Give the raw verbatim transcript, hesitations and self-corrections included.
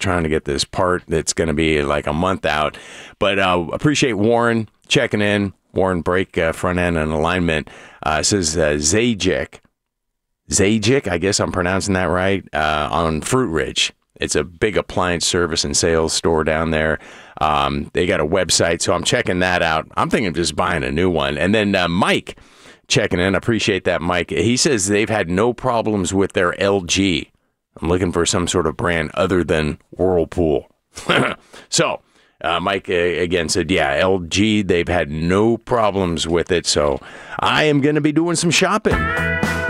trying to get this part that's going to be like a month out. But uh, appreciate Warren checking in. Warren Brake, uh, front end and alignment, uh, says uh, Zajic. Zajic, I guess I'm pronouncing that right, uh, on Fruit Ridge. It's a big appliance service and sales store down there. Um, they got a website, so I'm checking that out. I'm thinking of just buying a new one. And then uh, Mike checking in. Appreciate that, Mike. He says they've had no problems with their L G. I'm looking for some sort of brand other than Whirlpool. So, uh, Mike uh, again said, yeah, L G, they've had no problems with it. So I am going to be doing some shopping.